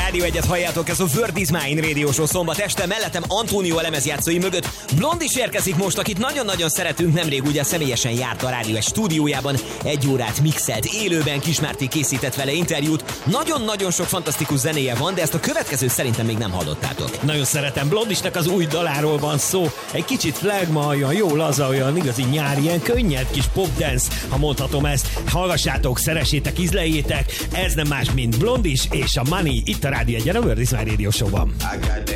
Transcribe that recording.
Rádió 1-et halljátok, ez a Word is Mine Radio Show szombat este, mellettem Antonio lemezjátszói mögött Blond is érkezik most, akit nagyon-nagyon szeretünk, nemrég ugye személyesen járt a Rádió 1 stúdiójában, 1 órát mixelt, élőben Kismárti készített vele interjút, nagyon-nagyon sok fantasztikus zenéje van, de ezt a következőt szerintem még nem hallottátok. Nagyon szeretem, Blondisnak az új daláról van szó, egy kicsit flagma, olyan jó laza, olyan igazi nyári, ilyen könnyed kis popdance, ha mondhatom ezt. Hallgassátok, szeressétek, ízleljétek, ez nem más, mint Blondis és a Money itt a Rádió 1-en, a Word is Mine Radio Show-ban.